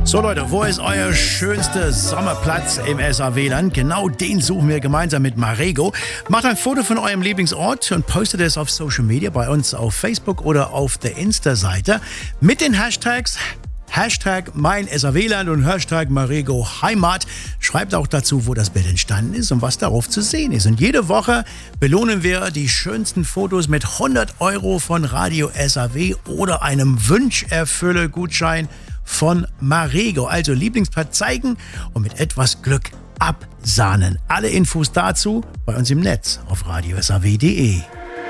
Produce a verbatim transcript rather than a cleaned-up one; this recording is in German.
So Leute, wo ist euer schönster Sommerplatz im S A W-Land? Genau den suchen wir gemeinsam mit Marego. Macht ein Foto von eurem Lieblingsort und postet es auf Social Media, bei uns auf Facebook oder auf der Insta-Seite mit den Hashtags Hashtag mein S A W-Land und Hashtag Marego Heimat. Schreibt auch dazu, wo das Bild entstanden ist und was darauf zu sehen ist. Und jede Woche belohnen wir die schönsten Fotos mit hundert Euro von Radio S A W oder einem Wünscherfülle-Gutschein von Marego. Also Lieblingsplatz zeigen und mit etwas Glück absahnen. Alle Infos dazu bei uns im Netz auf radio s a w punkt d e.